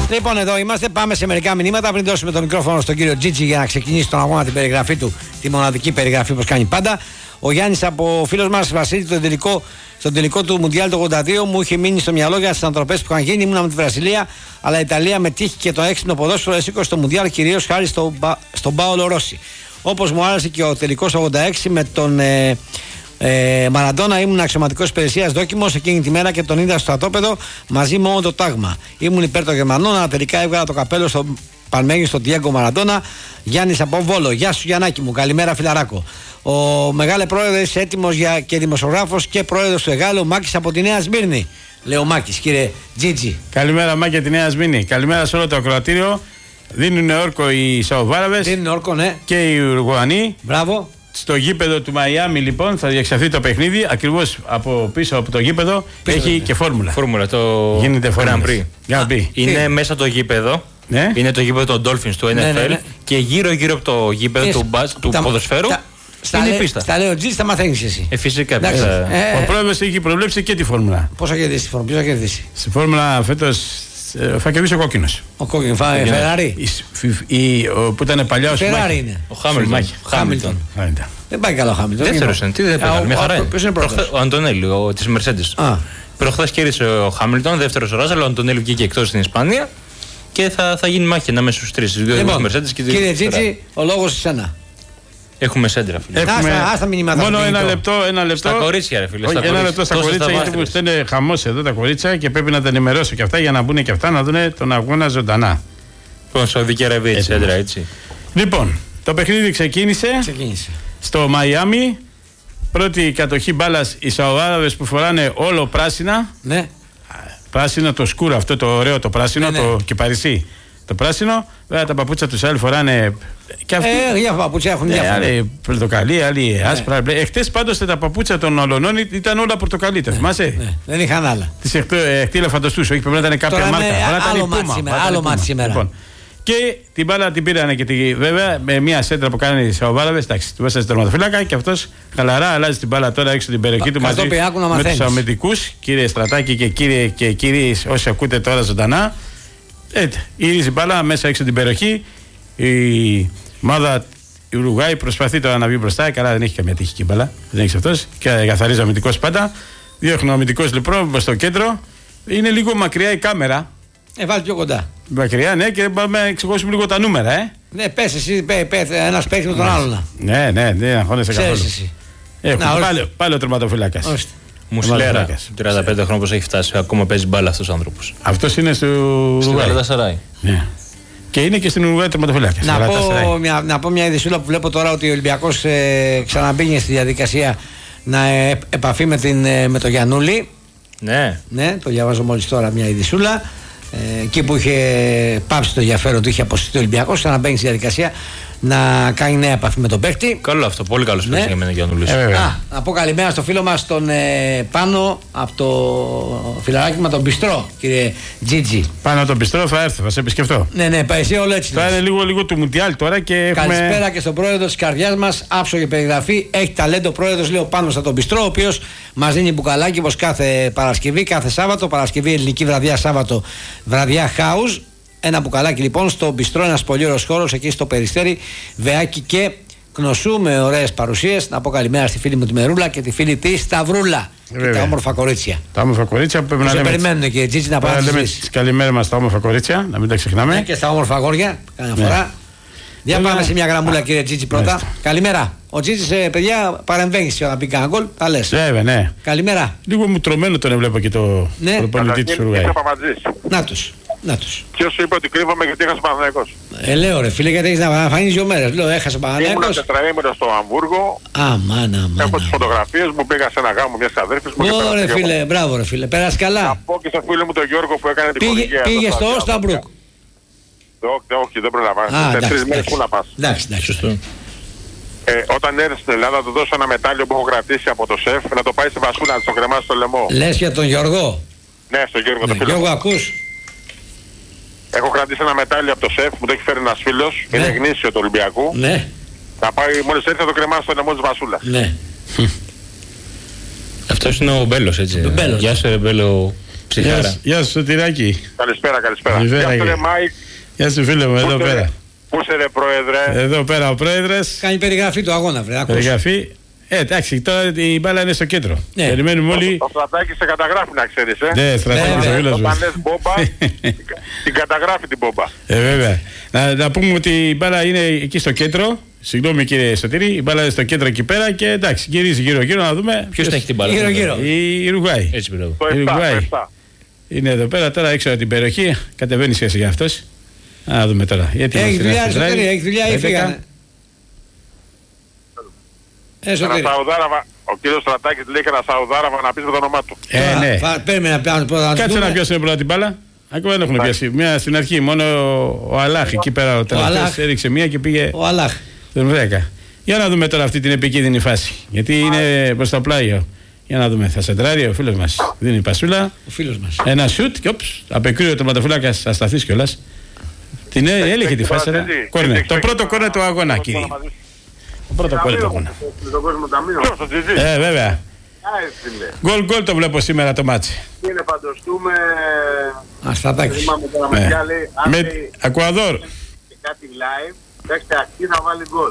Λοιπόν, εδώ είμαστε. Πάμε σε μερικά μηνύματα πριν δώσουμε το μικρόφωνο στον κύριο Τζίτζι για να ξεκινήσει τον αγώνα, την περιγραφή του, τη μοναδική περιγραφή όπως κάνει πάντα. Ο Γιάννης, από φίλος μας Βασίλη, στον τελικό του Μουντιάλ το 82 μου είχε μείνει στο μυαλό για τις ανατροπές που είχαν γίνει. Ήμουνα με τη Βραζιλία, αλλά η Ιταλία με τύχη και το έξυπνο ποδόσφαιρο έσηκωσε στο Μουντιάλ, κυρίως χάρη στον Πάολο Ρώση. Όπως μου άρεσε και ο τελικός 86 με τον Μαραντόνα. Ήμουν αξιωματικός υπηρεσίας δόκιμος εκείνη τη μέρα και τον είδα στο στρατόπεδο μαζί με όλο το τάγμα. Ήμουν υπέρ των Γερμανών, αλλά τελικά έβγαλα το καπέλο στον πανμέγιστο Διέγκο Μαραντόνα. Γιάννης από Βόλο. Γεια σου Γιαννάκη μου, καλημέρα φιλαράκο. Ο μεγάλε πρόεδρος έτοιμος και δημοσιογράφος και πρόεδρος του ΕΓΑΛ, ο Μάκης από τη Νέα Σμύρνη. Λέει ο Μάκης, κύριε Τζίτζι. Καλημέρα Μάκη από τη Νέα Σμύρνη. Καλημέρα σε όλο το ακροατήριο. Δίνουν όρκο οι Σαουδάραβες. Δίνουν όρκο, ναι. Και οι Ουρουγουανοί. Μπράβο. Στο γήπεδο του Μαϊάμι λοιπόν θα διεξαχθεί το παιχνίδι. Ακριβώς από πίσω από το γήπεδο έχει και φόρμουλα. Φόρμουλα, το γίνεται Grand Prix. Είναι μέσα το γήπεδο. Ναι. Είναι το γήπεδο των Dolphins του NFL. Ναι. Και γύρω από το γήπεδο του ποδοσφαίρου είναι η πίστα. Στα λέω Τζι, τα μαθαίνεις εσύ. Φυσικά. Ο πρόεδρος έχει προβλέψει και τη φόρμουλα. Πώς θα κερδίσει τη φόρμουλα, ποιος θα κερδίσει? Στη φόρμουλα φέτος θα κερδίσει ο κόκκινος. Ο κόκκινος, Φεράρι. Που ήταν παλιά ο Φεράρι είναι. Ο Χάμιλτον. Δεν πάει καλά ο Χάμιλτον. Δεύτερος είναι, τι δεν πάει καλά. Μια χαρά είναι. Ο Αντωνέλη της Mercedes. Προχθές κέρδισε ο Χάμιλτον, δεύτερος ο Ράσελ. Ο Αντωνέλη βγήκε εκτός στην Ισπανία και θα γίνει μάχη ανάμεσα στους τρεις. Κύριε Τζίτζι, ο λόγος σε σένα. Έχουμε σέντρα, φίλε. Μόνο ένα λεπτό. Στα κορίτσια, ρε φίλε. Ένα λεπτό στα κορίτσια, γιατί μου στέλνει χαμός εδώ τα κορίτσια και πρέπει να τα ενημερώσω και αυτά για να μπουν και αυτά να δουν τον αγώνα ζωντανά. Λοιπόν, Σαουδική Αραβία, σέντρα, έτσι. Λοιπόν, το παιχνίδι ξεκίνησε. Στο Μαϊάμι. Πρώτη κατοχή μπάλας οι Σαουδάραβες που φοράνε όλο πράσινα. Ναι. Πράσινο, το σκούρο αυτό, το ωραίο το πράσινο, το κυπαρισί. Το πράσινο, βέβαια τα παπούτσια τους άλλοι φοράνε. Και αυτοί. Για παπούτσια έχουν διάφορα. Άλλοι πορτοκαλί, άλλοι άσπρα. Εχθές πάντως τα παπούτσια των Ολωνών ήταν όλα πορτοκαλί, τα θυμάσαι? Δεν είχαν άλλα. Τις εκτήλεφαντος, όχι, πρέπει να ήταν κάποια μάρκα. Άλλο μάτι σήμερα. Λοιπόν, και την μπάλα την πήρανε και βέβαια με μια σέντρα που κάνανε οι Σαουδάραβες, εντάξει, του έσαι τερματοφύλακα και αυτός χαλαρά αλλάζει την μπάλα τώρα έξω την περιοχή του μαζί με τους αμυντικούς, κύριε Στρατάκη και κύριοι όσοι ακούτε τώρα ζωντανά. Γυρίζει μπάλα μέσα έξω την περιοχή. Η ομάδα η Ουρουγουάη προσπαθεί τώρα να βγει μπροστά. Καλά, δεν έχει καμία τύχη και μπάλα. Δεν έχει αυτός. Και καθαρίζει ο αμυντικός πάντα. Διώχνει ο αμυντικός λοιπόν στο κέντρο. Είναι λίγο μακριά η κάμερα. Βάλει πιο κοντά. Μακριά, ναι, και πάμε να εξηγώσουμε λίγο τα νούμερα, Ναι, πες εσύ, ένας παίξει με τον άλλον. Ναι, δεν αγχώνεσαι καθόλου. Πάλι ο τερματοφύλακας. Μουσλέρα, 35 χρόνια όπως έχει φτάσει, ακόμα παίζει μπάλα αυτός ο άνθρωπος. Αυτός είναι στο Ουρουγουάη. Ναι. Και είναι και στην Ουρουγουάη τερματοφύλακας. Να πω μια ειδησούλα που βλέπω τώρα ότι ο Ολυμπιακός ξαναμπήγε στη διαδικασία να επαφή με το Γιαννούλη. Ναι, το διαβάζω μόλις τώρα μια ειδησούλα. Εκεί που είχε πάψει το ενδιαφέρον του, είχε αποσυρθεί ο Ολυμπιακός, ξαναμπαίνει στη διαδικασία να κάνει νέα επαφή με τον παίκτη. Καλό αυτό, πολύ καλό παίκτη για μένα Γιάννουλη. Να πω καλημέρα στο φίλο μας τον Πάνο από το φιλαράκι με τον Μπιστρό, κύριε Τζίτζι. Πάνω από τον Μπιστρό θα έρθω, θα σε επισκεφτώ. Ναι, πάει εσύ όλο έτσι. Θα είναι λίγο του Μουντιάλ τώρα και καλησπέρα και στον πρόεδρο της καρδιάς μας, άψογη περιγραφή. Έχει ταλέντο πρόεδρος, λέει ο Πάνος από τον Μπιστρό, ο οποίος μας δίνει μπουκαλάκι όπως κάθε Παρασκευή, κάθε Σάββατο. Παρασκευή ελληνική βραδιά, Σάββατο βραδιά house. Ένα μπουκαλάκι λοιπόν στο Μπιστρό, ένας πολύ ωραίος χώρος εκεί στο Περιστέρι, Βεάκι και Κνωσού με ωραίες παρουσίες. Να πω καλημέρα στη φίλη μου τη Μερούλα και τη φίλη τη Σταυρούλα. Και τα όμορφα κορίτσια. Τα όμορφα κορίτσια που πρέπει να λέμε. Περιμένουν και Τζίτζι να πάρουν τις καλημέρα μας στα όμορφα κορίτσια, να μην τα ξεχνάμε. Και στα όμορφα αγόρια, κανένα φορά. Για πάμε σε μια γραμμούλα κύριε Τζίτζι πρώτα. Καλημέρα. Ο Τζίτζι, παιδιά, παρεμβαίνει σε να πει κανένα γκολ. Τα λες. Βέβαια, ναι. Καλημέρα. Λίγο μου τρωμένο τον έβλεπα και το προπονητή της Ουρουγουάη. Να τους. Ποιος σου είπε ότι κρύβομαι γιατί έχασε ο Παναθηναϊκός? Λέω ρε φίλε, γιατί έχεις να φανείς 2 μέρες. Λέω έχασε ο Παναθηναϊκός. Ήμουν τετραήμερο στο Αμβούργο. Αμάνα. Έχω τις φωτογραφίες μου, πήγα σε ένα γάμο μιας αδέρφης μου. Ωραία φίλε, μπράβο ρε φίλε, πέρασε καλά. Να πω και στο φίλο μου τον Γιώργο που έκανε την χορηγία. Πήγε στο Όσταμπρουκ. Όχι, δεν προλαβαίνω. Σε 3 μέρες πού να πας? Εντάξει. Όταν έρθει στην Ελλάδα, του δώσω ένα μετάλλιο που έχω κρατήσει από το σεφ να το πάει στη Βασούλα να το κρεμάσει στο λαιμό. Λες για τον Γιώργο? Ναι, στον Γιώργο το φίλο. Γιώργο, ακούς? Έχω κρατήσει ένα μετάλλιο από το σεφ, μου το έχει φέρει ένας φίλος, είναι γνήσιο του Ολυμπιακού. Ναι. Θα πάει, μόλις έρθει θα το κρεμάσει στο λαιμό της Βασούλας. Ναι. Αυτός είναι ο Μπέλος, έτσι. Γεια σου ρε Μπέλο, Γεια σου Σωτηράκη. Καλησπέρα. Γεια σου Μάικ. Γεια σου φίλε μου, εδώ πέρα. Πού είσαι ρε πρόεδρε? Εδώ πέρα ο πρόεδρες. Κάνει περιγραφή του αγώνα, βρε. Περιγραφή. Εντάξει, τώρα η μπάλα είναι στο κέντρο. Ναι. Περιμένουμε όλοι. Ο Στρατάκης σε καταγράφει, να ξέρεις. Ναι, Στρατάκης ο φίλος μας. Όταν λες μπόμπα, την καταγράφει την μπόμπα. Βέβαια. Να πούμε ότι η μπάλα είναι εκεί στο κέντρο. Συγγνώμη κύριε Σωτήρη, η μπάλα είναι στο κέντρο εκεί πέρα και εντάξει, γυρίζει γύρω-γύρω να δούμε. Ποιος θα έχει την μπάλα? Γύρω-γύρω. Η Ουρουγουάη. Έτσι πιστεύω. Το 7. Είναι εδώ πέρα τώρα έξω από την περιοχή. Κατεβαίνει σχέση για αυτός. Να δούμε τώρα. Έχει δουλειά, Σωτήρη, έχει δουλειά ή φύγανε? Ο κύριος Στρατάκης λέει και ένα Σαουδάραβα να πεις με το όνομά του. Ναι. Παίρνουμε να κάτσε να πιάσουμε πρώτα την μπάλα. Ακόμα δεν έχουν πιάσει. Μια στην αρχή, μόνο ο Αλάχ εκεί πέρα ο τελευταίος έριξε μία και πήγε ο Αλάχ τον 10. Για να δούμε τώρα αυτή την επικίνδυνη φάση. Γιατί είναι προς το πλάγιο. Για να δούμε. Θα σεντράρει ο φίλος μας. Δίνει πασούλα. Ο φίλος μας. Ένα σουτ και απεκρούει ο τερματοφύλακας ασταθής κιόλας. Την έλεγε τη φάση. Το πρώτο κόρνερ του αγώνα, κύριε. Το πρώτο κόρνερ του αγώνα. Βέβαια. Γκολ το βλέπω σήμερα το μάτσι. Είναι φαντοστούμε. Αστατάκι. Με Ακουαδόρ. Και κάτι live. Παίξτε αρχή να βάλει γκολ.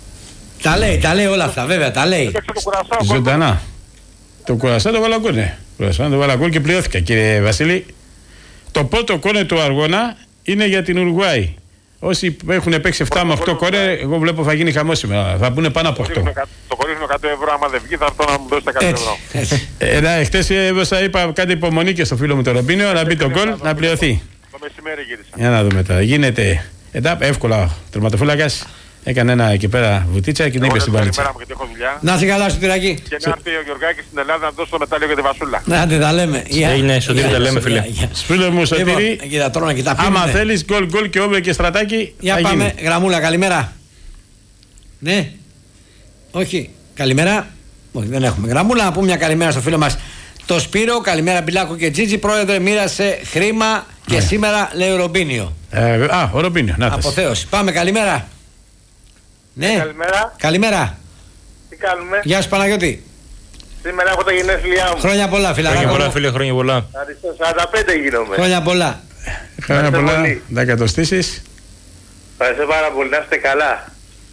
Τα λέει όλα αυτά, βέβαια, τα λέει. Ζωντανά. Το κουρασά το βάλα γκολ, ναι. Το βάλα γκολ και πληρώθηκα, κύριε Βασίλη. Το πρώτο κόρνερ του αγώνα είναι για την Ουρουγουάη. Όσοι έχουν παίξει 7 με 8 κόρνερ, εγώ βλέπω θα γίνει χαμός σήμερα. Θα πούνε πάνω από 8. Το κορίχνω 100 ευρώ, άμα δεν βγει θα έρθω να μου δώσετε 100 ευρώ. Χτες είπα κάτι υπομονή και στο φίλο μου το Ρομπίνιο να μπει το γκολ να πληρωθεί. Το μεσημέρι γύρισα. Για να δούμε τώρα. Γίνεται εύκολα. Τερματοφύλακας έκανε ένα εκεί πέρα βουτίτσα και την είπε στην παλίτσα. Να είσαι καλά στο Τυράκι. Και να έρθει ο Γιωργάκης στην Ελλάδα να δώσει το μετάλλιο για τη Βασούλα. Να τα λέμε. Είναι Σωτήρη, τα λέμε φίλε. Φίλε μου Σωτήρη, άμα θέλεις γκολ και όμπρε και Στρατάκι. Για πάμε. Γραμμούλα, καλημέρα. Ναι. Όχι. Καλημέρα. Όχι, δεν έχουμε γραμμούλα. Να πούμε μια καλημέρα στο φίλο μας το Σπύρο. Καλημέρα Μπιλάκο και Τζίτζι. Πρόεδρε, μοίρασε χρήμα και σήμερα λέει ο Ρομπίνιο. Ο Ρομπίνιο. Αποθέωση. Πάμε, καλημέρα. Ναι. Καλημέρα. Καλημέρα. Τι κάνουμε? Γεια σου Παναγιώτη. Σήμερα έχω τα γενέθλιά μου. Χρόνια πολλά, φίλε. Χρόνια πολλά, φίλε, χρόνια πολλά. Ευχαριστώ, 45 γίνομαι. Χρόνια πολλά. Χρόνια πολλά, να εκατοστήσεις. Ευχαριστώ πάρα πολύ, να είστε καλά.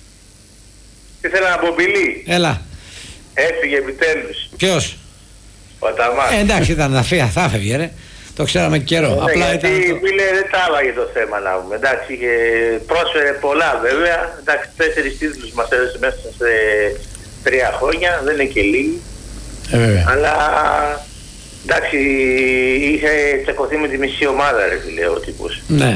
Ήθελα να πω Μπιλί. Έλα. Έφυγε επιτέλους. Ποιος? Ο Ταμάς. Εντάξει, ήταν να φύγει, θα έφευγε ρε. Το ξέραμε καιρό. Απλά γιατί ήταν. Μπιλί δεν τα άλαγε το θέμα να πούμε. Εντάξει, πρόσφερε πολλά βέβαια. Εντάξει, 4 τίτλους μας έδωσε μέσα σε 3 χρόνια. Δεν είναι και λίγοι. Αλλά εντάξει, είχε τσακωθεί με τη μισή ομάδα ρε φίλε ο τύπος. Ναι.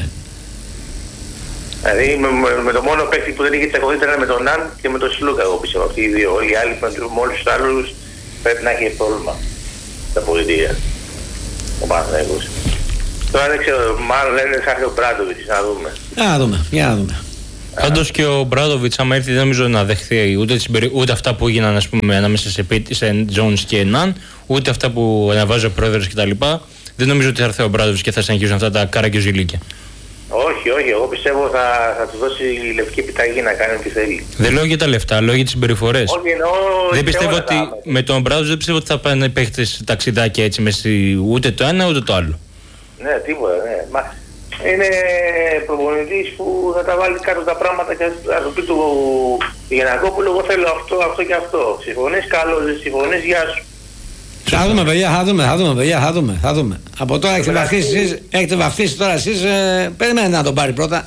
Δηλαδή με το μόνο παίκτη που δεν είχε τσακωθεί ήταν με τον Ναν και με τον Σλούκα εγώ πιστεύω. Αυτοί οι δύο. Όλοι οι άλλοι με όλους τους άλλους πρέπει να έχει πρόβλημα στα πολιτεία. Ο Παναθηναϊκός. Τώρα δεν ξέρω, μάλλον λένε θα έρθει ο Μπράντοβιτς, να δούμε. Για να δούμε. Πάντως και ο Μπράντοβιτς άμα έρθει δεν νομίζω να δεχθεί ούτε αυτά που έγιναν ας πούμε ανάμεσα σε Jones και Ναν, ούτε αυτά που αναβάζει ο πρόεδρος κτλ. Δεν νομίζω ότι θα έρθει ο Μπράντοβιτς και θα συνεχίσουν αυτά τα κάρα και ζηλίκια. Όχι, εγώ πιστεύω θα του δώσει η λευκή επιταγή να κάνει ό,τι θέλει. Δεν λέω για τα λεφτά, λέω για τις συμπεριφορές. Δεν πιστεύω ότι με τον Μπράντοβιτς δεν πιστεύω ότι θα πάνε παίχτες ταξιδάκια έτσι ούτε το ένα ούτε το άλλο. Ναι, τίποτα, ναι. Μα είναι προπονητής που θα τα βάλει κάτω τα πράγματα και θα του πει του Γιαννακόπουλου εγώ θέλω αυτό και αυτό. Συμφωνείς, καλώς, δεν συμφωνείς, γεια σου. Θα δούμε παιδιά, θα δούμε. Από τώρα έχετε βαφτίσει τώρα εσείς, περιμένετε να τον πάρει πρώτα.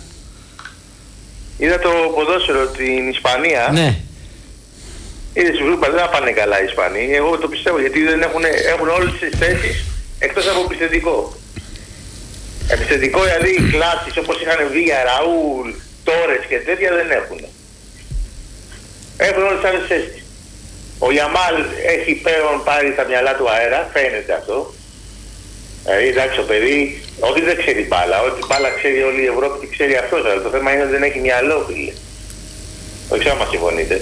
Είδα το ποδόσφαιρο την Ισπανία. Ναι. Είδες η Βρούπα, δεν θα πάνε καλά οι Ισπανοί. Εγώ το πιστεύω γιατί δεν έχουν όλες τις θέσεις εκτός από επιθετικό. Επιθετικό δηλαδή οι κλάσεις όπως είχαν Βίγια, Ραούλ, Τόρες και τέτοια δεν έχουν. Έχουν όλες τις άλλες θέσεις. Ο Γιαμάλ έχει πλέον πάρει στα μυαλά του αέρα, φαίνεται αυτό. Εντάξει ο παιδί, όχι δεν ξέρει μπάλα, ό,τι μπάλα ξέρει όλη η Ευρώπη και ξέρει αυτός, αλλά το θέμα είναι ότι δεν έχει μυαλό φίλε. Δεν ξέρω αν συμφωνείτε.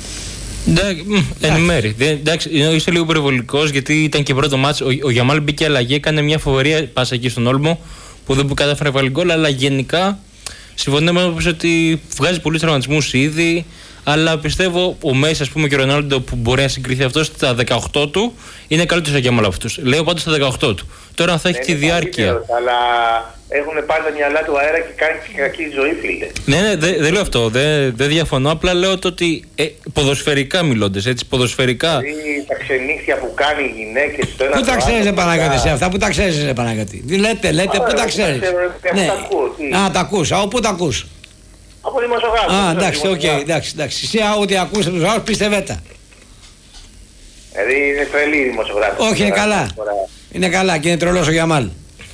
Εν μέρη. Εντάξει, είσαι λίγο περιβολικός γιατί ήταν και πρώτο μάτς. Ο Γιαμάλ μπήκε αλλαγή, έκανε μια φοβερή πάσα εκεί στον Όλμο που δεν κατάφερε να βάλει γκολ, αλλά γενικά συμφωνούμε ότι βγάζει πολλούς τραυματισμούς ήδη. Αλλά πιστεύω ο Μέση, ας πούμε, και ο Ρονάλντο που μπορεί να συγκριθεί αυτό στα 18 του είναι καλύτερο για όλα αυτού. Λέω πάντως στα 18 του. Τώρα αν θα έχει τη διάρκεια. Αλλά έχουν πάρει τα μυαλά του αέρα και κάνει και κακή ζωή, φίλε. Ναι, δεν λέω αυτό. Δεν διαφωνώ. Απλά λέω το ότι ποδοσφαιρικά μιλώντας, έτσι, ποδοσφαιρικά. Δηλαδή τα ξενύχια που κάνει οι γυναίκες. Πού τα ξέρεις, Παναγιώτη, αυτά, πού τα ξέρεις, Παναγιώτη. Λέτε, πού τα ξέρεις. Ναι. Τα ακούς. Πού τα ακούς. Από δημοσιογράφους. Εντάξει, οκ, εντάξει. Εσύ ό,τι ακούς από τους άλλους πίστευέ τα. Δηλαδή είναι τρελή η δημοσιογράφη. Όχι, είναι καλά. Είναι καλά και είναι τρελός ο Γιαμάλ.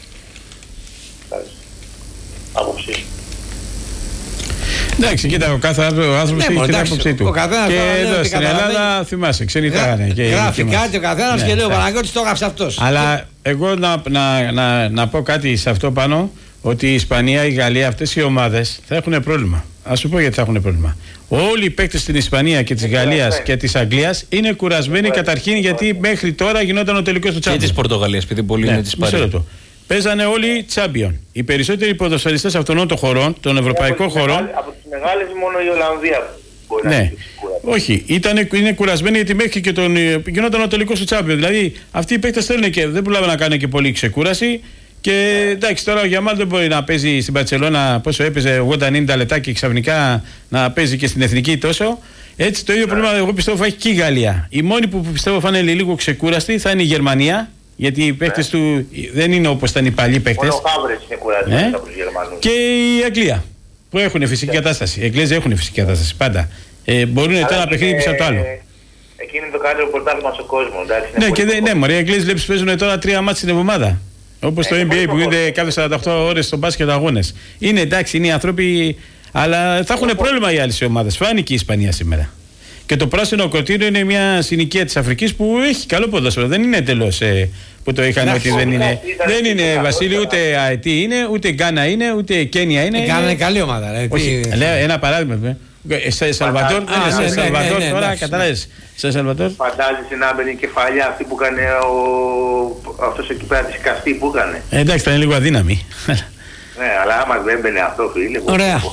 Άποψη. Εντάξει, κοίτα, ο κάθε άνθρωπος έχει την άποψή του. Και εδώ στην Ελλάδα θυμάσαι, ξενιτάγανε. Γράφει κάτι ο καθένας και λέει ο Παναγιώτης το έγραψε αυτός. Αλλά εγώ να πω κάτι σε αυτό πάνω, ότι η Ισπανία, η Γαλλία, αυτές οι ομάδες θα έχουν πρόβλημα. Ας σου πω γιατί θα έχουν πρόβλημα. Όλοι οι παίκτες στην Ισπανία και της Γαλλίας και της Αγγλίας είναι κουρασμένοι καταρχήν γιατί μέχρι τώρα γινόταν ο τελικός του Champions. Και της Πορτογαλίας, επειδή πολλοί είναι της Παρίσι. Παίζανε όλοι Champion. Οι περισσότεροι ποδοσφαιριστές αυτών των χωρών, των ευρωπαϊκών χωρών. Από τις μεγάλες μόνο η Ολλανδία μπορεί να είναι. Όχι, είναι κουρασμένοι γιατί μέχρι και γινόταν ο τελικός του Champion. Δηλαδή αυτοί οι παίκτες θέλουν και δεν προλάβουν να κάνουν και πολύ ξεκούραση. Και εντάξει, τώρα ο Γιαμάλ δεν μπορεί να παίζει στην Μπαρσελόνα πόσο έπαιζε 80-90 λεπτά και ξαφνικά να παίζει και στην εθνική τόσο. Έτσι το ίδιο πρόβλημα εγώ πιστεύω θα έχει και η Γαλλία. Οι μόνοι που πιστεύω θα είναι λίγο ξεκούραστοι θα είναι η Γερμανία. Γιατί οι παίκτες του δεν είναι όπως ήταν οι παλιοί παίκτες. Μόνο ο Χάβρες είναι κουρασμένος από τους Γερμανούς. Και η Αγγλία που έχουν φυσική κατάσταση. Οι Αγγλίες έχουν φυσική κατάσταση πάντα. Μπορούν το ένα παιχνίδι πίσω από το άλλο. Εκείνη είναι το καλύτερο πρωτάθλημα στον κόσμο. Ναι, και οι Αγγλίες βλέπεις παίζουν τώρα 3 μάτς την εβδομάδα. Όπως το NBA που γίνεται κάθε 48 ώρες στον μπάσκετ αγώνες. Είναι εντάξει, είναι οι άνθρωποι, αλλά θα έχουν πρόβλημα οι άλλες ομάδες. Φάνηκε η Ισπανία σήμερα. Και το πράσινο κορτίνο είναι μια συνοικία της Αφρικής που έχει καλό ποδόσφαιρο. Δεν είναι εντελώς που το είχαν ότι δεν είναι. Δεν είναι Βασίλη, ούτε Αετή είναι, ούτε Γκάνα είναι, ούτε Κένια είναι. Γκάνα είναι καλή ομάδα. Λέω ένα παράδειγμα. Σε Σαλβαδόρ, τώρα καταλάβεις. Σε Σαλβαδόρ. Φαντάζεσαι να μπαίνει η κεφαλιά αυτή που έκανε αυτός εκεί πέρα της Καστή που έκανε. Εντάξει, θα είναι λίγο αδύναμη. Ναι, αλλά άμα δεν μπαίνει αυτό, φίλε. Ωραία.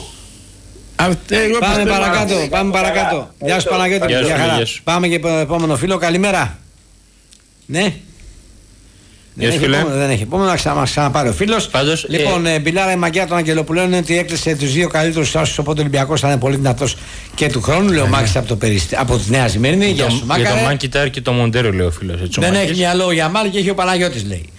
Πάμε παρακάτω. Γεια σου Παναγιώτη. Πάμε και επόμενο φίλο. Καλημέρα. Ναι. Δεν έχει επόμενο, να μας ξαναπάρει ο φίλος. Λοιπόν, Μπιλάρα η μαγιά των Αγγελοπουλών είναι ότι έκλεισε τους δύο καλύτερους άσους, οπότε ο Ολυμπιακός θα είναι πολύ δυνατός και του χρόνου. Λέει ο Μάκης από τη Νέα Ζημέρινη. Για το Μάκηταρ και το Μοντέρο, λέει ο φίλος. Δεν έχει μυαλό ο Γιαμάλ και έχει ο Παναγιώτης, λέει.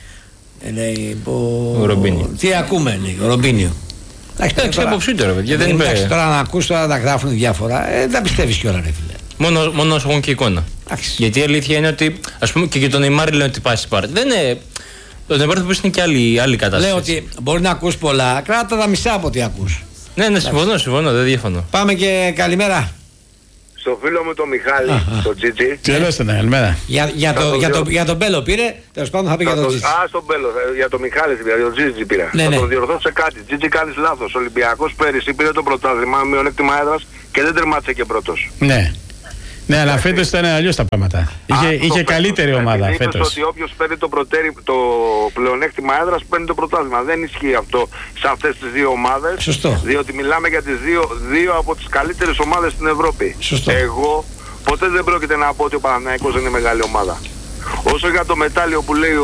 Ο Ρομπίνιο. Τι ακούμε, λέει, ο Ρομπίνιο. Εντάξει, αποψή τώρα, παιδιά. Εντάξει, τώρα να ακούς, τώρα να γράφουν διάφορα, δεν τα πιστεύεις κιόλα, ρε φίλε. Μόνο όσο έχουν και εικόνα. Γιατί η αλήθεια είναι ότι, ας πούμε, και για τον Νεϊμάρ λένε ότι πάει στην πάρτι. Δεν είναι. Το Νεϊμάρ θα πει είναι και άλλη κατάσταση. Λέω ότι μπορεί να ακούς πολλά, κράτα τα μισά από ό,τι ακούς. Ναι, συμφωνώ, δεν διαφωνώ. Πάμε και καλημέρα. Στο φίλο μου τον Μιχάλη, τον Τζίτζι. Τι έλεγε, καλημέρα. Για τον Μπέλο πήρε, τέλος πάντων θα πει για τον Τζίτζι. Στον Μπέλο, για τον Μιχάλη, για τον Τζίτζι πήρα. Θα τον διορθώσω σε κάτι. Τζίτζι, κάνεις λάθος. Ο Ολυμπιακός πέρυσι πήρε το πρωτάθλημα, μειονέκτημα έδρας και δεν τερμάτισε και πρώτος. Ναι. Ναι, αλλά φέτος ήταν αλλιώς τα πράγματα. Είχε καλύτερη ομάδα φέτος. Είπες ότι όποιος παίρνει το πλεονέκτημα έδρας παίρνει το πρωτάθλημα. Δεν ισχύει αυτό σε αυτές τις δύο ομάδες. Σωστό. Διότι μιλάμε για τις δύο από τις καλύτερες ομάδες στην Ευρώπη. Σωστό. Εγώ ποτέ δεν πρόκειται να πω ότι ο Παναθηναϊκός είναι μεγάλη ομάδα. Όσο για το μετάλλιο που λέει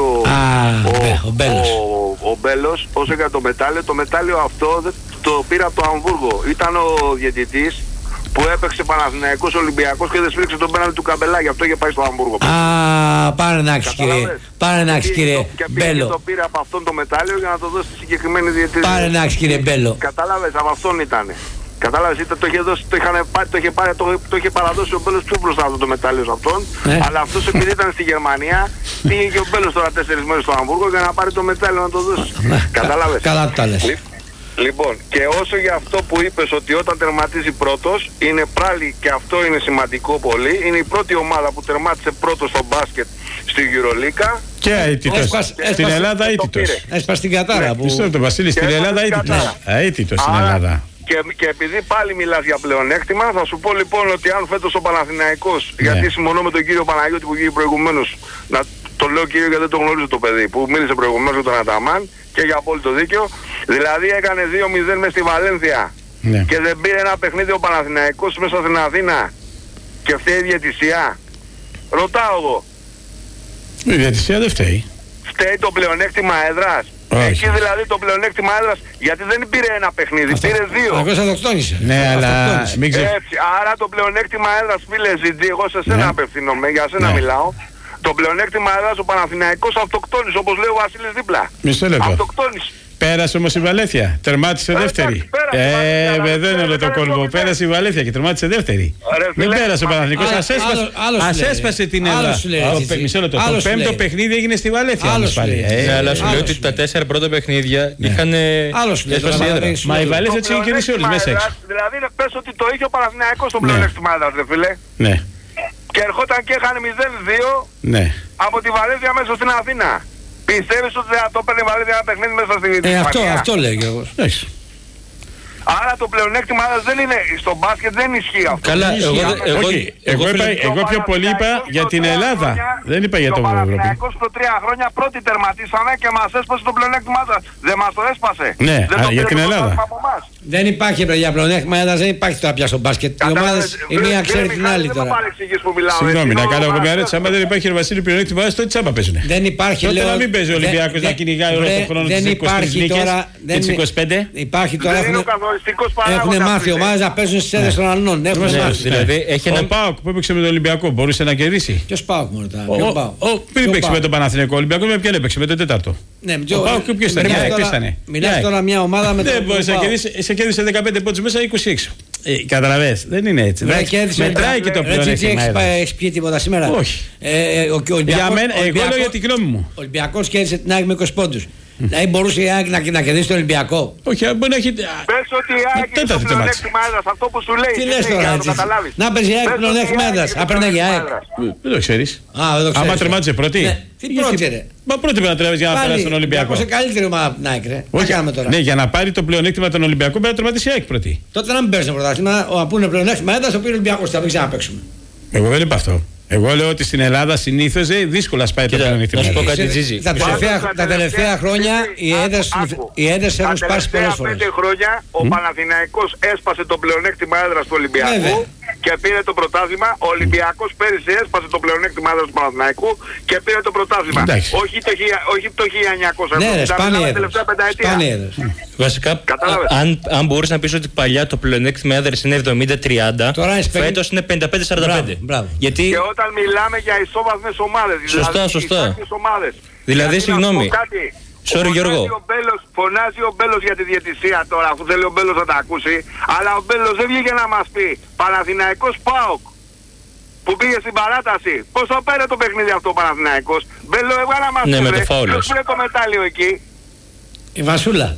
ο Μπέλος, όσο για το μετάλλιο αυτό το πήρα από το Αμβούργο. Ήταν ο διαιτητής που έπαιξε Παναθηναϊκός Ολυμπιακός και δεν σφίριξε τον πέναλτι του Καμπελά, γι' αυτό είχε πάει στο Αμβούργο. Πάρε να κύριε Μπέλο. Και το πήρε από αυτόν το μετάλλιο για να το δώσει στη συγκεκριμένη διαιτητή. Πάρε να κύριε Μπέλο. Κατάλαβες, από αυτόν ήτανε. Κατάλαβες, το είχε παραδώσει ο Μπέλος πιο μπροστά αυτό το μετάλλιο σε αυτόν. Αλλά αυτός επειδή ήταν στη Γερμανία, πήγε και ο Μπέλος τώρα 4 μέρες στο Αμβούργο για να πάρει το μετάλλιο να το δώσει. Κατάλαβες. Καλά τα λες. Λοιπόν, και όσο για αυτό που είπες ότι όταν τερματίζει πρώτος, είναι πάλι και αυτό είναι σημαντικό πολύ. Είναι η πρώτη ομάδα που τερμάτισε πρώτος στο μπάσκετ στη Euroliga. Και αίτητος. Στην Ελλάδα αίτητος. Έσπασε την κατάρα. Πιστεύω το Βασίλη, στην Ελλάδα αίτητος. Αίτητος στην Ελλάδα. Και επειδή πάλι μιλάς για πλεονέκτημα, θα σου πω λοιπόν ότι αν φέτος ο Παναθηναϊκός, γιατί συμφωνώ με τον κύριο Παναγιώτη που βγήκε προηγουμένως, το λέω κύριο γιατί δεν το γνωρίζω το παιδί, που μίλησε προηγουμένως για τον Αταμάν και για απόλυτο δίκιο, δηλαδή έκανε 2-0 μες στη Βαλένθια και δεν πήρε ένα παιχνίδι ο Παναθηναϊκός μέσα στην Αθήνα και φταίει η διαιτησία? Ρωτάω εγώ. Η διαιτησία δεν φταίει. Φταίει το πλεονέκτημα έδρας? Εκεί δηλαδή το πλεονέκτημα έδρας, γιατί δεν πήρε ένα παιχνίδι, πήρε 2. Εγώ αυτοκτόνησε. Ναι, αλλά μην άρα το πλεονέκτημα έδρας, φίλε Ζητζή, εγώ σε σένα απευθύνομαι, για σένα μιλάω. Το πλεονέκτημα έδρας ο Παναθηναϊκός αυτοκτόνησε, όπως λέει ο Βασίλης δίπλα. Μισό λεπτό. Αυτοκτόνησε. Πέρασε όμως η Βαλένθια, τερμάτισε δεύτερη. Εδώ είναι όλο το κόλπο. Πέρασε η Βαλένθια και τερμάτισε δεύτερη. Δεν πέρασε ο Παναθηναϊκός, ας έσπασε την Ελλάδα. Μισό λεπτό. Το πέμπτο παιχνίδι έγινε στη Βαλένθια. Αλλά σου λέω ότι τα 4 πρώτα παιχνίδια είχαν έσπασε έδρα. Μα η Βαλένθια έτσι είχε κερδίσει όλους μέσα έξω. Δηλαδή πες ότι το είχε ο Παναθηναϊκός στο πλεονέκτημα έδρας, ρε φίλε. Ναι. Και ερχόταν και έχανε 0-2 από τη Βαλένθια μέσα στην Αθήνα. Πιστεύεις ότι θα το παίρνει Βαλένθια ένα παιχνίδι μέσα στη Γερμανία? Αυτό λέει και εγώ. Άρα το πλεονέκτημα δεν είναι, στο μπάσκετ δεν ισχύει αυτό. Καλά, εγώ πιο πολύ είπα για την Ελλάδα. Δεν είπα για το Ευρώπη. Παναθηναϊκός στο 3 χρόνια πρώτοι τερματίσαμε και μας έσπασε το πλεονέκτημα έδρας. Δεν μας το έσπασε. Ναι, για την Ελλάδα. Δεν υπάρχει για πλεονέκτημα έδρας, δεν υπάρχει τώρα πια στο μπάσκετ. Οι ομάδες, η μία ξέρει την άλλη τώρα. Συγγνώμη, να κάνω εγώ μια ερώτηση. Άμα δεν υπάρχει Βασίλη πλεονέκτημα έδρας, τότε τσάμπα παίζουνε. Δεν υπάρχει, τότε να μην παίζει ο Ολυμπιακός να κυνηγάει όλο τον χρόνο τις 23 νίκες και τις 25. Υπάρχει τώρα. Έχουν μάθει ομάδες να παίζουν στις έδρες των αλλών. Ο ΠΑΟΚ που έπαιξε με τον Ολυμπιακό μπορούσε να κερδίσει? Ποιος ΠΑΟΚ μόνο τώρα? Πριν παίξει με τον Παναθηναϊκό Ολυμπιακό, με ποιον έπαιξε? Με τον τέταρτο. Ο ΠΑΟΚ ποιος ήταν? Μιλάς τώρα μια ομάδα με τον Δεν μπορείς να κερδίσει, σε κέρδισε 15 πόντους μέσα, 26. Καταλαβες, δεν είναι έτσι. Μετράει και το πλεονέκτημα έδρας. Έχεις πιει τίποτα σήμερα? Όχι. Για μένα, εγώ λέω για την γνώμη μου. Ο Ολυμπιακός κέρδισε την ΑΕΚ με 20 πόντους. Δηλαδή μπορούσε η ΑΕΚ να κερδίσει τον Ολυμπιακό? Όχι, μπορεί να έχει. Πες ότι η ΑΕΚ είναι το πλεονέκτημα έδρας, αυτό που σου λέει. Τι λες τώρα έτσι? Να παίζει η ΑΕΚ πλεονέκτημα έδρας, απέρναγε η ΑΕΚ. Δεν το ξέρεις. Άμα τερμάτισε πρώτη. Τι πρώτη ρε? Μα πρώτη πρέπει να τρέβεις για να περάσει τον Ολυμπιακό. Είναι καλύτερη ομάδα από την ΑΕΚ ρε. Τι κάνουμε τώρα? Ναι, για να πάρει το πλεονέκτημα των Ολυμπιακών πρέπει να τερματίσει η ΑΕΚ πρώτη. Τότε να μην παίρνει το πρωτάθλημα, που είναι πλεονέκτημα έδρας, το οποίο ο Ολυμπιακός θα μην ξαναπαίξουμε. Εγώ δεν είπα αυτό. Εγώ λέω ότι στην Ελλάδα συνήθως δύσκολα σπάει το πλεονέκτημα. Να σου πω κάτι, Τζίζι. Τα τελευταία χρόνια οι έδρες έχουν σπάσει πολλές φορές. Τα τελευταία 5 χρόνια ο Παναθηναϊκός έσπασε το πλεονέκτημα έδρας του Ολυμπιακού και πήρε το πρωτάθλημα. Ο Ολυμπιακός πέρυσι έσπασε το πλεονέκτημα έδρας του Παναθηναϊκού και πήρε το πρωτάθλημα. Όχι το 1900. Ναι, τελευταία πενταετία. Βασικά, αν μπορείς να πεις ότι παλιά το πλεονέκτημα έδρας είναι 70-30, φέτος είναι 55-45. Γιατί όταν μιλάμε για ισόβαθμες ομάδες. Σωστά. Δηλαδή, συγγνώμη. Sorry, Γιώργο. Φωνάζει ο Μπέλος για τη διαιτησία τώρα, αφού θέλει ο Μπέλος να τα ακούσει. Αλλά ο Μπέλος δεν βγήκε να μας πει Παναθηναϊκός ΠΑΟΚ που πήγε στην παράταση. Πώς το πήρε το παιχνίδι αυτό ο Παναθηναϊκός? Μπέλο, έβγαλε να μας πει. Ναι, με το φάουλ. Ποιος πήρε το μετάλλιο εκεί? Η Βασούλα.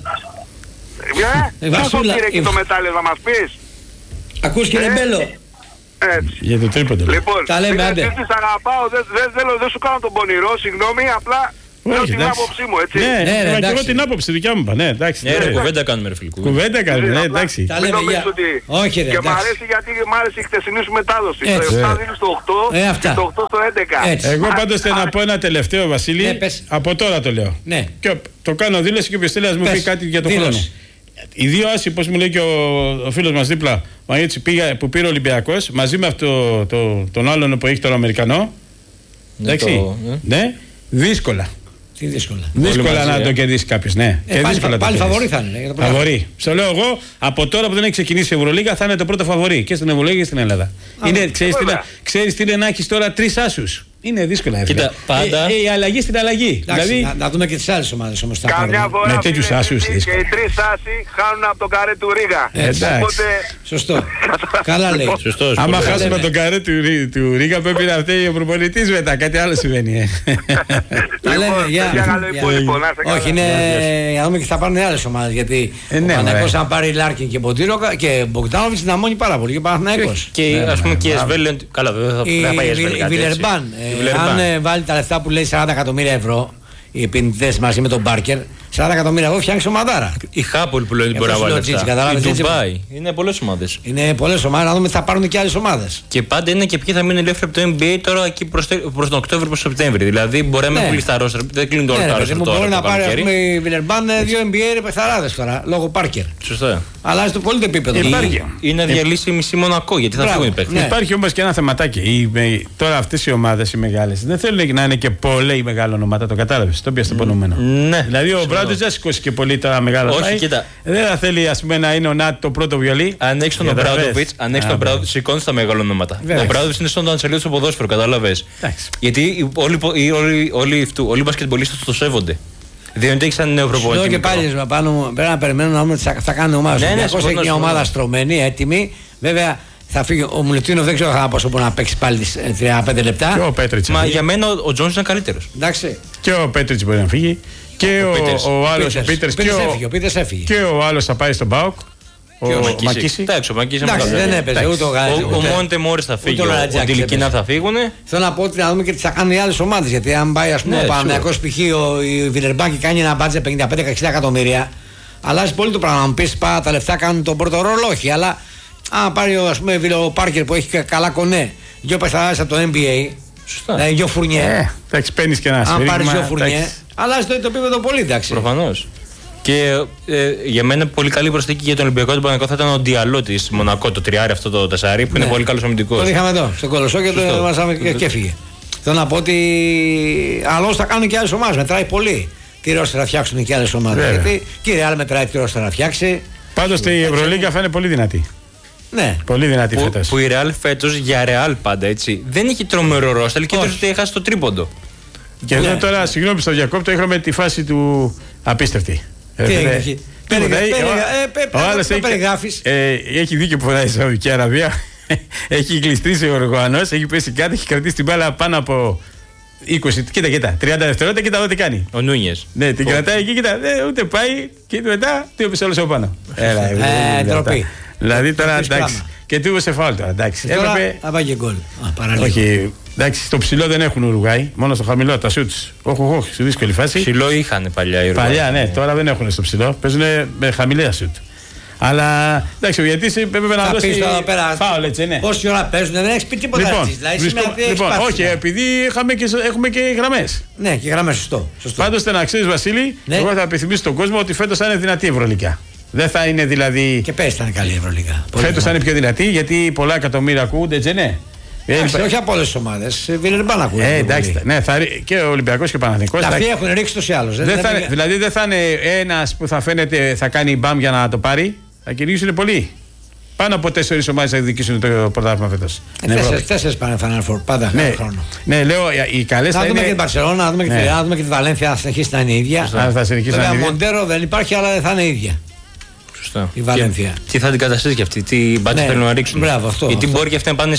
Ποιος το πήρε εκεί το μετάλλιο, θα μας πεις? Ακούς κύριε Μπέλο? Έτσι. Για το τρίποντο. Λοιπόν, τα λέμε, άντε. Αγαπάω, δεν σου κάνω τον πονηρό, συγγνώμη, απλά λέω την άποψή μου, έτσι. Ναι, και εγώ την άποψη δικιά μου είπα, ναι, εντάξει. Κουβέντα κάνουμε, ρε φίλε. Κουβέντα κάνουμε, ναι, εντάξει. Τα λέμε, όχι ρε, και μ' αρέσει γιατί μ' άρεσε η χτεσινή σου μετάδοση. Το 7 δίνει στο 8 και το 8 στο 11. Εγώ πάντως θέλω να πω ένα τελευταίο, Βασίλη, από τώρα το λέω. Και το κάνω δήλωση και όποιος θέλει να μου πει κάτι για τον χρόνο. Οι δύο άσοι, πώς μου λέει και ο φίλος μας δίπλα, που πήρε ο Ολυμπιακός, μαζί με αυτό τον άλλον που έχει τον Αμερικανό. Εντάξει. Ναι, δύσκολα. Τι δύσκολα. Δύσκολα να το κερδίσει κάποιος, ναι. Πάλι φαβορί θα είναι. Φαβορί. Στο λέω εγώ, από τώρα που δεν έχει ξεκινήσει η Ευρωλίγα θα είναι το πρώτο φαβορί και στην Ευρωλίγα και στην Ελλάδα. Ξέρεις τι είναι να έχεις τώρα 3 άσους? Είναι δύσκολα. Κοίτα, πάντα. Η αλλαγή στην αλλαγή. Δηλαδή, να δούμε και τις άλλες ομάδες όμως. Καμιά φορά με τέτοιους άσους. Και οι 3 άσοι χάνουν από το καρέ του Ρίγα. Εντάξει. Σωστό. Καλά λέει. Άμα χάσουμε το καρέ του Ρίγα πρέπει να φταίει ο προπονητής μετά. Κάτι άλλο συμβαίνει. Τα λέμε. Όχι, είναι για να δούμε και θα πάρουν άλλες ομάδες. Γιατί ο Παναθηναϊκός θα πάρει Λάρκιν και Μποντίροκα και Μπογκδάνοβιτς να μόνει πάρα πολύ. Και Παναθηναϊκός. Και ας πούμε και η Εσβέλεν. Καλά, βέβαια θα πάει η Εσβέλεν. Η Βιλερμπάν. Αν βάλει τα λεφτά που λέει 40 εκατομμύρια ευρώ οι επενδυτές μαζί με τον Μπάρκερ, 40 εκατομμύρια ευρώ φτιάξει ομαδάρα. Η Χάπολ που λένε ότι μπορεί να βάλει αυτά. Η Ντουμπάι. Είναι πολλές ομάδες. Είναι πολλές ομάδες, να δούμε τι θα πάρουν και άλλες ομάδες. Και πάντα είναι και ποιοι θα μείνουν ελεύθεροι από το NBA τώρα εκεί προς τον Οκτώβριο προς τον Σεπτέμβριο. Δηλαδή μπορεί να μην πουλήσει τα ρόστερ. Δεν κλείνουν όλα τα ρόστερ. Μπορεί να πάρει η Βιλερμπάν 2 NBA παιχταράδες τώρα λόγω Πάρκερ. Σωστά. Αλλάζει το πολύ το επίπεδο. Ή να διαλύσει μισή Μονακό γιατί θα φύγουν οι παίκτες. Υπάρχει όμως και ένα θεματάκι. Τώρα αυτές οι ομάδες οι μεγάλες δεν θέλουν να είναι και πολλοί μεγάλη ονόματα. Το κατάλαβες. Το πιάσε το υπονοούμενο. Δηλαδή ο Μπράντοβιτς δεν σηκώσει και πολύ τώρα μεγάλο. Όχι, κοίτα. Δεν θα θέλει ας πούμε να είναι ο Νάτ το πρώτο βιολί. Αν έχεις τον Μπράντοβιτς, σηκώνεις τα μεγάλα ονόματα. Ο Μπράντοβιτς είναι στον Αντσελίδη στο ποδόσφαιρο, κατάλαβες. Γιατί όλοι οι μπασκετμπολίστες το σέβονται. Διότι έχει ένα νέο προπονητή. Εδώ και πάλι πάνω πρέπει να περιμένουμε να δούμε τι θα κάνει η ομάδα. Έχει μια ομάδα στρωμένη, έτοιμη. Βέβαια θα φύγει ο Μιλουτίνοφ, δεν ξέρω αν μπορεί να παίξει πάλι 35 λεπτά. Και ο Πέτριτς. Μα για μένα ο Τζόνς είναι καλύτερος. Και ο Πέτριτς μπορεί να φύγει. Και ο άλλος ο Πίτερς. Και ο άλλος θα πάει στον ΠΑΟΚ. Ο Μακίση. Εντάξει, ο Μακίση δεν έπαιζε ούτε ο Γάζι. Ο Μόντε Μόρις θα φύγει. Ο Τιλικίνα θα φύγουν. Θέλω να πω ότι να δούμε και τι θα κάνουν οι άλλες ομάδες. Γιατί αν πάει ας πούμε ο Παναθηναϊκός π.χ. η Βιλερμπάν και κάνει ένα μπάτζε 55-60 εκατομμύρια, αλλάζει πολύ το πράγμα. Να μου πεις τα λεφτά κάνουν τον πρώτο ρόλο, όχι. Αλλά αν πάρει ας πούμε ο Πάρκερ που έχει καλά κονέ, δυο παιχταράδες από το NBA. Δηλαδή δυο Φουρνιέ. Εντάξει, παίρνεις και ένα αν πάρεις δυο Φουρνιέ, αλλάζει το επίπεδο πολύ, εντάξει. Προφανώς. Και για μένα πολύ καλή προσθήκη για τον Ολυμπιακό του Παναθηναϊκού θα ήταν ο Διαλό της Μονακό, το τριάρι αυτό το τεσσάρι που είναι πολύ καλός αμυντικός. Το είχαμε εδώ, στο Κολοσσό και το έβασαμε και έφυγε. Θέλω να πω ότι αλλιώς θα κάνουν και άλλες ομάδες. Μετράει πολύ τι ρόστερ θα φτιάξουν και άλλες ομάδες. Γιατί και η Ρεάλ μετράει τι ρόστερ θα φτιάξει. Πάντως η Ευρωλίγκα θα είναι πολύ δυνατή. Ναι. Πολύ δυνατή φέτος. Που η Ρεάλ φέτος για Ρεάλ πάντα έτσι δεν έχει τρομερό ρόστερ και τόσο ότι έχασε το τρίποντο. Και εδώ τώρα, συγγνώμη στο διακόπτω, είχαμε τη φάση του απίστευτη. Τι έχει. Ο άλλος έχει δίκιο που φωνάζει η Σαουδική Αραβία. Έχει κλειστρήσει ο Οργανός, έχει πέσει κάτω, έχει κρατήσει την μπάλα πάνω από 20, κοίτα, 30 δευτερόλεπτα, κοίτα εδώ τι κάνει. Ο Νούνιες. Ναι, την κρατάει εκεί, κοίτα, ούτε πάει και μετά του έπεσε όλος από πάνω. Ντροπή. Δηλαδή τώρα εντάξει. Και του έπεσε φάουλ τώρα, εντάξει. Τώρα θα πάει και γκολ. Όχι. Εντάξει, στο ψηλό δεν έχουν Ουρουγάι, μόνο στο χαμηλό τα σουτς. Όχι, στη δύσκολη φάση. Ψηλό είχαν παλιά οι Ουρουγάι. Παλιά, ναι, τώρα δεν έχουν στο ψηλό. Παίζουν με χαμηλά σουτ. Αλλά εντάξει, ο διαιτητής έπρεπε να δώσει φάουλ, έτσι, ναι. Πόση ώρα παίζουν, δεν έχεις πει τίποτα. Λοιπόν, όχι, επειδή έχουμε και γραμμές. Ναι, και γραμμές, σωστό. Πάντως να ξέρεις, Βασίλη, εγώ θα επιθυμίσω στον κόσμο ότι φέτος θα είναι δυνατή η Ευρωλίγκα. Δεν θα είναι δηλαδή. Και πες θα είναι καλή η Ευρωλίγκα. Φέτος θα είναι πιο δυνατή γιατί πολλά εκατομμύρια ακούγονται, έτσι, ναι. Όχι από όλες τις ομάδες. Βιλερμπάν ακούγεται. Εντάξει, ναι, και ο Ολυμπιακός και ο Παναθηναϊκός. Τα αυτοί έχουν ρίξει τόσοι άλλους. Δηλαδή δεν θα είναι ένας που θα φαίνεται θα κάνει μπαμ για να το πάρει. Θα κυνηγήσουν πολύ. Πάνω από 4 ομάδες θα διοικήσουν το πρωτάθλημα φέτος. 4 πάνε Final Four πάντα κάθε χρόνο. Ναι, λέω οι καλές θα είναι. Να δούμε και την Μπαρσελόνα, να δούμε και τη Ρεάλ, να δούμε και τη Βαλένθια. Θα συνεχίσει να είναι η ίδια. Βέβαια, Μοντέρο δεν υπάρχει, αλλά θα είναι η ίδια. Σωστά. Η Βαλένθια. Τι θα την καταστήσει και αυτή, τι μπάτσε θέλουν να ρίξουν. Γιατί μπορεί και αυτοί να πάνε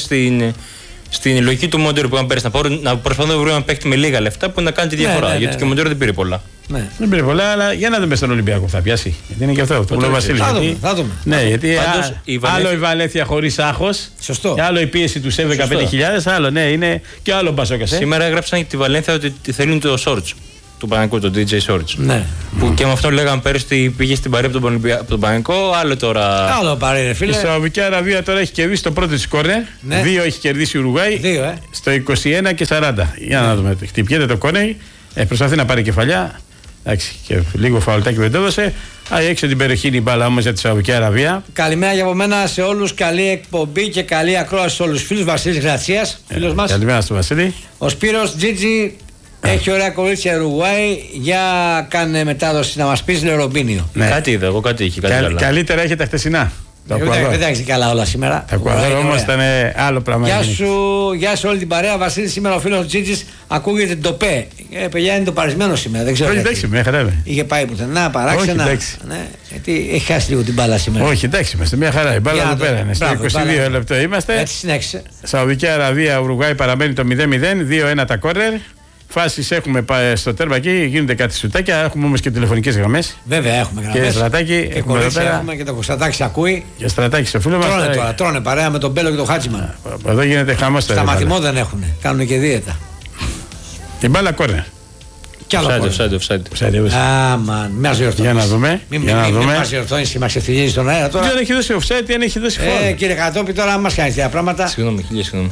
στην λογική του Μοντέρο που είχαν πέρυσι να προσπαθούν να βρουν ένα παίκτη με λίγα λεφτά που να κάνει τη διαφορά. Γιατί και ο Μοντέρο δεν πήρε πολλά. Δεν πήρε πολλά, αλλά για να δούμε στον Ολυμπιακό που θα πιάσει. Γιατί είναι και αυτό. Το λέω Βασίλη. Θα δούμε. Ναι, γιατί άλλο η Βαλένθια χωρίς άγχος. Σωστό. Και άλλο η πίεση του ΣΕΒ 15.000. Άλλο, ναι, είναι και άλλο μπασόκα. Σήμερα έγραψαν τη Βαλένθια ότι θέλουν το Σόρτς. Του Παναθηναϊκού, το DJ Shorts. Ναι. Που και με αυτό λέγαμε πέρυσι ότι πήγε στην παρέα από τον Παναθηναϊκό, άλλο τώρα. Άλλο παρέα, φίλε. Η Σαουδική Αραβία τώρα έχει κερδίσει το πρώτο της κόρνερ. Ναι. 2 έχει κερδίσει η Ουρουγάη. 2, στο 21 και 40. Για να δούμε. Χτυπιέται το κόρνερ. Προσπαθεί να πάρει κεφαλιά. Εντάξει, και λίγο φαουλτάκι δεν το έδωσε. Έξω την περιοχή είναι η μπάλα όμως για τη Σαουδική Αραβία. Καλημέρα για από μένα σε όλους. Καλή εκπομπή και καλή ακρόαση σε όλους τους φίλους. Βασίλης Γρατσίας, φίλος μας. Καλημέρα στο Βασίλη. Ο Σπύρος Τζίτζι. Έχει ωραία κορίτσια Ουρουγουάη. Για κάνε μετάδοση να μας πεις, λέει Ρομπίνιο. Ναι. Κάτι είδα, εγώ κάτι είχε. Καλύτερα έχει τα χτεσινά. Δεν τα έχεις καλά όλα σήμερα. Τα Εκουαδόρ όμως ήταν άλλο πράγμα. Γεια σου όλη την παρέα. Βασίλη, σήμερα ο φίλος Τζίτζης ακούγεται το πέ. Παιδιά είναι το παρισμένο σήμερα. Δεν ξέρω. Όχι, εντάξει, μια χαρά είναι. Είχε πάει πουθενά, παράξενα. Ναι, γιατί έχει χάσει λίγο την μπάλα σήμερα. Όχι, εντάξει, είμαστε μια χαρά. Η μπάλα εδώ πέρα είναι. Στο 22 λεπτό είμαστε. Έτσι συνέχισε. Σαουδική Αραβία, Ουρουγουάη παραμένει το 0-0. 2-1 τα κόρνερ. Φάσεις έχουμε στο τέρμα εκεί, γίνονται κάτι σουτάκια. Έχουμε όμως και τηλεφωνικές γραμμές. Βέβαια έχουμε γραμμές. Και Στρατάκι. Και κορίτσια έχουμε και το Κωνσταντάκη ακούει. Και Στρατάκι στο φίλο μας. Τρώνε παρέα με τον Μπέλο και τον Χάτσιμαν. Εδώ γίνεται χαμός. Στα μαθημό δεν έχουν. Κάνουν και δίαιτα. Την μπάλα κόρνερ. Κι άλλο offside. Άμαν, μια διορθώνει. Για να δούμε. Μην μας διορθώνεις και μας ευθυγίζεις στον αέρα τώρα. Δεν έχει δώσει offside ή αν έχει δώσει φόρμα. Κύριε Κατόπη, τώρα μας κάνεις τέτοια πράγματα. Συγγνώμη, συγγνώμη.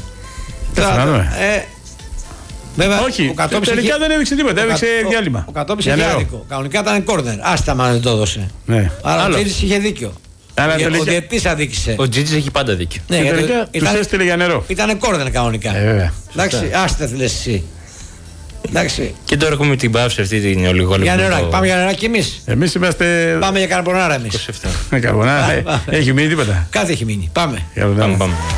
Βέβαια, όχι, τελικά δεν έδειξε τίποτα, έδειξε διάλειμμα. Ο Κατόπης είχε άδικο. Κανονικά ήταν κόρνερ. Άστα μα δεν το έδωσε. Άρα ο Τζίτζης είχε δίκιο. Ο διαιτητής αδίκησε. Ο Τζίτζης έχει πάντα δίκιο. Τους έστειλε για νερό. Ήταν κόρνερ κανονικά. Εντάξει, άστα λες εσύ. Εντάξει. Και τώρα έχουμε την πάυση αυτή την ολιγόλεπη. Για νεράκι, πάμε για νεράκι εμείς. Εμείς είμαστε. Πάμε για καρμπονάρα εμείς. 27. Καρμπονάρα, έχει μείνει τίποτα. Κάτι έχει μείνει. Πάμε. Πάμε.